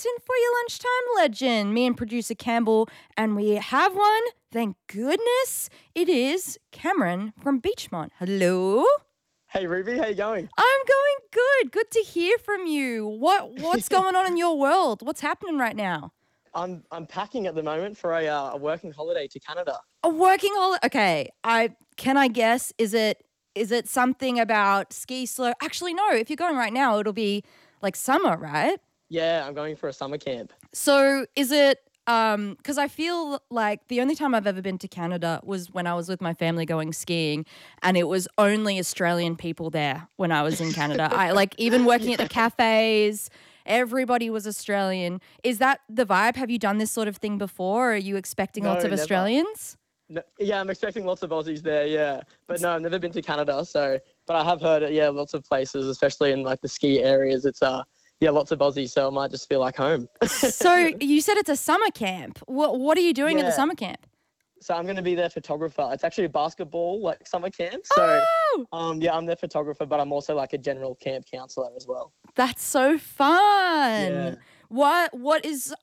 in for your lunchtime legend. Me and producer Campbell, and we have one. Thank goodness. It is Cameron from Beachmont. Hello. Hey Ruby, how you going? I'm going good. Good to hear from you. What's going on in your world? What's happening right now? I'm packing at the moment for a working holiday to Canada. A working holiday. Okay. I guess is it something about ski slope? Actually, no. If you're going right now, it'll be like summer, right? Yeah, I'm going for a summer camp. So is it? Because I feel like the only time I've ever been to Canada was when I was with my family going skiing, and it was only Australian people there when I was in Canada. I like even working at the cafes, everybody was Australian. Is that the vibe? Have you done this sort of thing before? Or are you expecting lots of never. Australians? No, yeah, I'm expecting lots of Aussies there, yeah. But no, I've never been to Canada, but I have heard it, yeah, lots of places, especially in like the ski areas, it's lots of Aussies, so it might just feel like home. So you said it's a summer camp. What are you doing at the summer camp? So I'm going to be their photographer. It's actually a basketball like summer camp. So I'm their photographer, but I'm also like a general camp counselor as well. That's so fun. Yeah. What is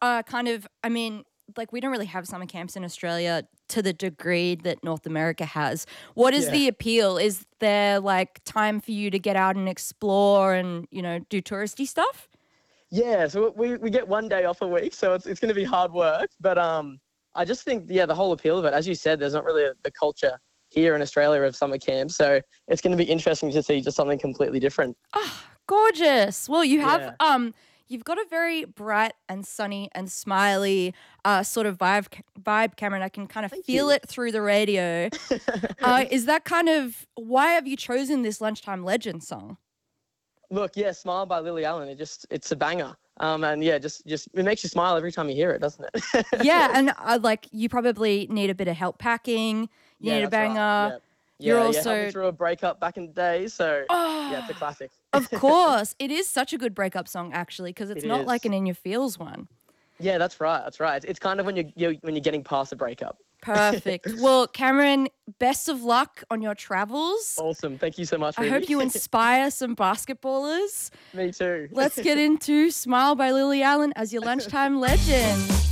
like we don't really have summer camps in Australia to the degree that North America has. What is the appeal? Is there like time for you to get out and explore and, do touristy stuff? Yeah, so we get one day off a week, so it's going to be hard work. But I just think, the whole appeal of it, as you said, there's not really the culture here in Australia of summer camps. So it's going to be interesting to see just something completely different. Oh, gorgeous. Well, you have you've got a very bright and sunny and smiley sort of vibe, Cameron. I can kind of feel it through the radio. Is that kind of why have you chosen this Lunchtime Legend song? Look, Smile by Lily Allen. It's a banger. Just it makes you smile every time you hear it, doesn't it? Yeah, and you probably need a bit of help packing. You need a banger. Right. You're also helped me through a breakup back in the day, so it's a classic. Of course, it is such a good breakup song actually, because it's not like an in your feels one. Yeah, that's right. It's kind of when you're getting past a breakup. Perfect. Well, Cameron, best of luck on your travels. Awesome. Thank you so much, Ruby. I hope you inspire some basketballers. Me too. Let's get into Smile by Lily Allen as your lunchtime legend.